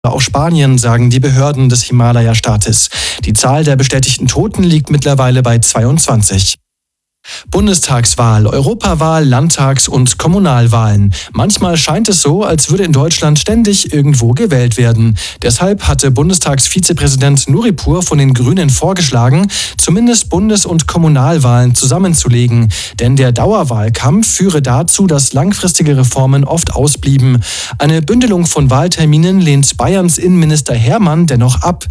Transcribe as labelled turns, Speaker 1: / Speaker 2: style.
Speaker 1: Auch Spanien, sagen die Behörden des Himalaya-Staates. Die Zahl der bestätigten Toten liegt mittlerweile bei 22. Bundestagswahl, Europawahl, Landtags- und Kommunalwahlen. Manchmal scheint es so, als würde in Deutschland ständig irgendwo gewählt werden. Deshalb hatte Bundestagsvizepräsident Nuripur von den Grünen vorgeschlagen, zumindest Bundes- und Kommunalwahlen zusammenzulegen. Denn der Dauerwahlkampf führe dazu, dass langfristige Reformen oft ausblieben. Eine Bündelung von Wahlterminen lehnt Bayerns Innenminister Hermann dennoch ab.